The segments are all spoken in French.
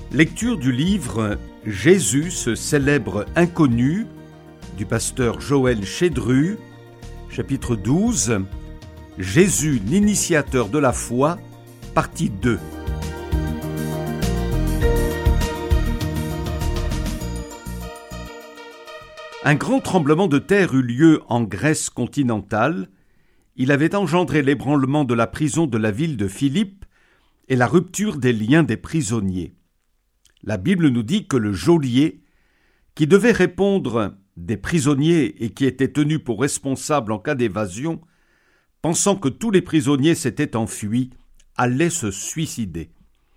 Lecture du livre « Jésus, ce célèbre inconnu » du pasteur Joël Chédru, chapitre 12, « Jésus, l'initiateur de la foi », partie 2. Un grand tremblement de terre eut lieu en Grèce continentale. Il avait engendré l'ébranlement de la prison de la ville de Philippe et la rupture des liens des prisonniers. La Bible nous dit que le geôlier, qui devait répondre des prisonniers et qui était tenu pour responsable en cas d'évasion, pensant que tous les prisonniers s'étaient enfuis, allait se suicider.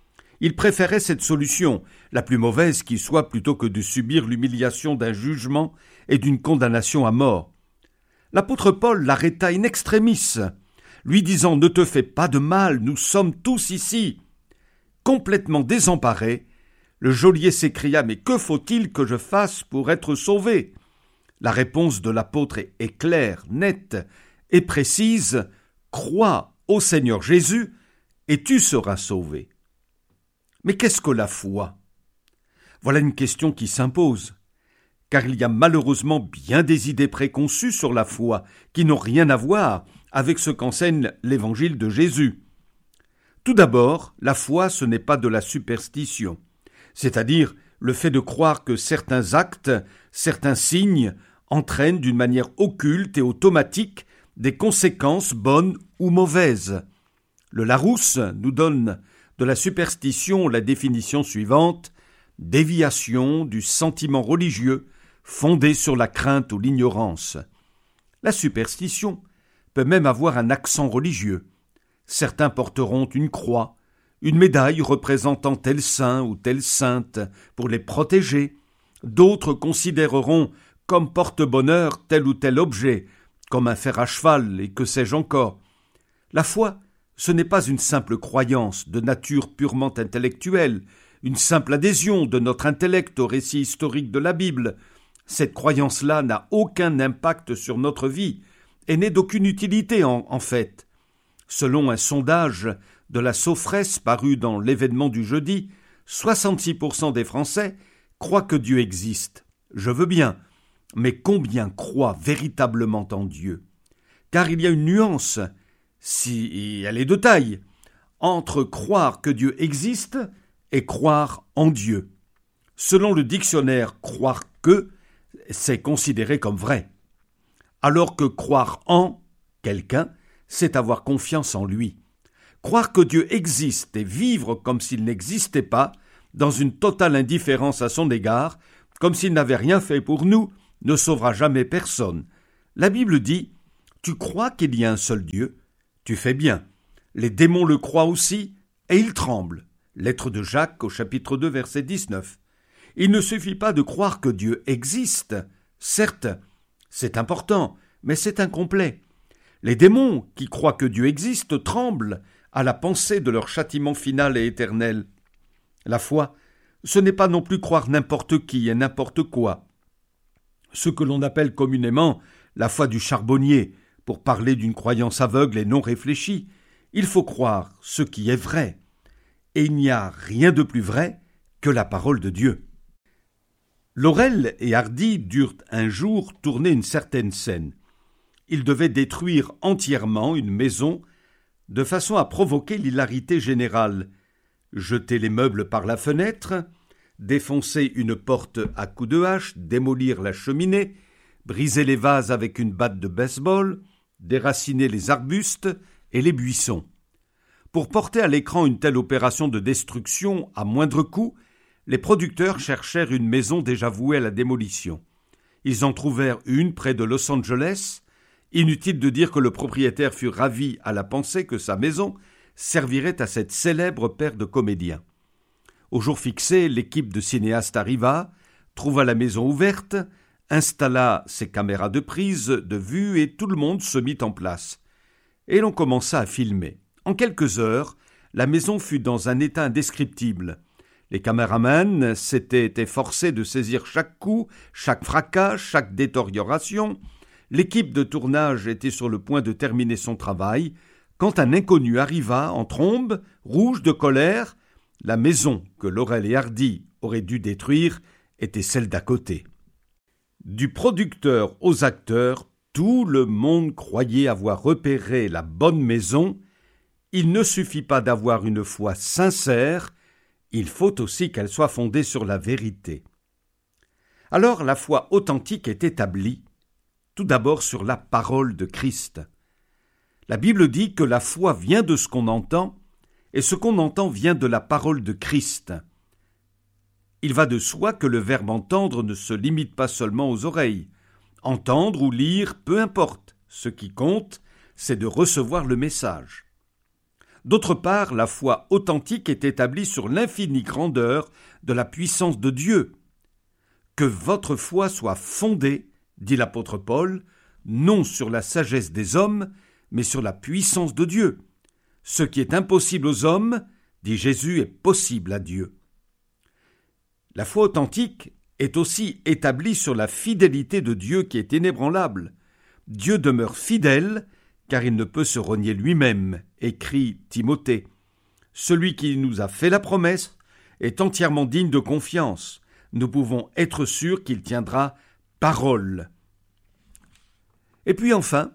Il préférait cette solution, la plus mauvaise qui soit, plutôt que de subir l'humiliation d'un jugement et d'une condamnation à mort. L'apôtre Paul l'arrêta in extremis, lui disant « Ne te fais pas de mal, nous sommes tous ici ». Complètement désemparé, le geôlier s'écria « Mais que faut-il que je fasse pour être sauvé ?» La réponse de l'apôtre est claire, nette et précise « Crois au Seigneur Jésus et tu seras sauvé ». Mais qu'est-ce que la foi ? Voilà une question qui s'impose, car il y a malheureusement bien des idées préconçues sur la foi qui n'ont rien à voir avec ce qu'enseigne l'évangile de Jésus. Tout d'abord, la foi, ce n'est pas de la superstition, c'est-à-dire le fait de croire que certains actes, certains signes entraînent d'une manière occulte et automatique des conséquences bonnes ou mauvaises. Le Larousse nous donne de la superstition la définition suivante: déviation du sentiment religieux fondé sur la crainte ou l'ignorance. La superstition peut même avoir un accent religieux. Certains porteront une croix, une médaille représentant tel saint ou telle sainte pour les protéger. D'autres considéreront comme porte-bonheur tel ou tel objet, comme un fer à cheval et que sais-je encore. La foi, ce n'est pas une simple croyance de nature purement intellectuelle, une simple adhésion de notre intellect au récit historique de la Bible. Cette croyance-là n'a aucun impact sur notre vie et n'est d'aucune utilité en fait. Selon un sondage de la Sophresse paru dans l'Événement du jeudi, 66% des Français croient que Dieu existe. Je veux bien, mais combien croient véritablement en Dieu ? Car il y a une nuance, si elle est de taille, entre croire que Dieu existe et croire en Dieu. Selon le dictionnaire, croire que, c'est considéré comme vrai. Alors que croire en quelqu'un, c'est avoir confiance en lui. Croire que Dieu existe et vivre comme s'il n'existait pas, dans une totale indifférence à son égard, comme s'il n'avait rien fait pour nous, ne sauvera jamais personne. La Bible dit « Tu crois qu'il y a un seul Dieu ? Tu fais bien. Les démons le croient aussi, et ils tremblent. » Lettre de Jacques au chapitre 2, verset 19. Il ne suffit pas de croire que Dieu existe. Certes, c'est important, mais c'est incomplet. Les démons qui croient que Dieu existe tremblent à la pensée de leur châtiment final et éternel. La foi, ce n'est pas non plus croire n'importe qui et n'importe quoi. Ce que l'on appelle communément la foi du charbonnier, pour parler d'une croyance aveugle et non réfléchie. Il faut croire ce qui est vrai. Et il n'y a rien de plus vrai que la parole de Dieu. Laurel et Hardy durent un jour tourner une certaine scène. Ils devaient détruire entièrement une maison de façon à provoquer l'hilarité générale, jeter les meubles par la fenêtre, défoncer une porte à coups de hache, démolir la cheminée, briser les vases avec une batte de baseball, déraciner les arbustes et les buissons. Pour porter à l'écran une telle opération de destruction à moindre coût, les producteurs cherchèrent une maison déjà vouée à la démolition. Ils en trouvèrent une près de Los Angeles. Inutile de dire que le propriétaire fut ravi à la pensée que sa maison servirait à cette célèbre paire de comédiens. Au jour fixé, l'équipe de cinéastes arriva, trouva la maison ouverte, installa ses caméras de prise, de vue, et tout le monde se mit en place. Et l'on commença à filmer. En quelques heures, la maison fut dans un état indescriptible. Les caméramans s'étaient efforcés de saisir chaque coup, chaque fracas, chaque détérioration. L'équipe de tournage était sur le point de terminer son travail, quand un inconnu arriva en trombe, rouge de colère, La maison que Laurel et Hardy auraient dû détruire était celle d'à côté. Du producteur aux acteurs, tout le monde croyait avoir repéré la bonne maison. Il ne suffit pas d'avoir une foi sincère, il faut aussi qu'elle soit fondée sur la vérité. Alors la foi authentique est établie, tout d'abord sur la parole de Christ. La Bible dit que la foi vient de ce qu'on entend, et ce qu'on entend vient de la parole de Christ. Il va de soi que le verbe entendre ne se limite pas seulement aux oreilles. Entendre ou lire, peu importe. Ce qui compte, c'est de recevoir le message. D'autre part, la foi authentique est établie sur l'infinie grandeur de la puissance de Dieu. Que votre foi soit fondée, dit l'apôtre Paul, non sur la sagesse des hommes, mais sur la puissance de Dieu. Ce qui est impossible aux hommes, dit Jésus, est possible à Dieu. La foi authentique est aussi établie sur la fidélité de Dieu qui est inébranlable. Dieu demeure fidèle, car il ne peut se renier lui-même, écrit Timothée. Celui qui nous a fait la promesse est entièrement digne de confiance. Nous pouvons être sûrs qu'il tiendra parole. Et puis enfin,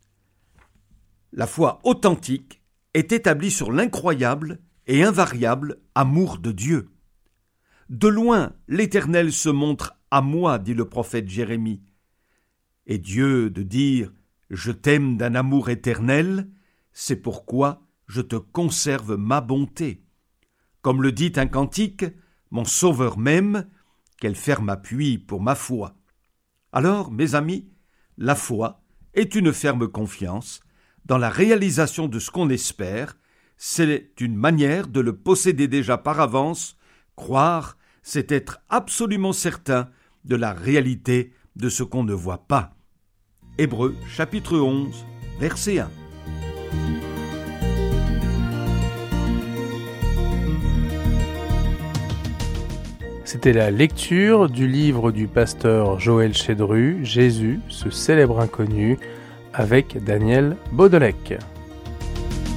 la foi authentique est établie sur l'incroyable et invariable amour de Dieu. De loin, l'Éternel se montre à moi, dit le prophète Jérémie. Et Dieu de dire « Je t'aime d'un amour éternel », c'est pourquoi je te conserve ma bonté. Comme le dit un cantique, mon Sauveur m'aime, quel ferme appui pour ma foi. Alors, mes amis, la foi est une ferme confiance dans la réalisation de ce qu'on espère. C'est une manière de le posséder déjà par avance. Croire, c'est être absolument certain de la réalité de ce qu'on ne voit pas. Hébreux, chapitre 11, verset 1. C'était la lecture du livre du pasteur Joël Chédru, Jésus, ce célèbre inconnu, avec Daniel Baudelec.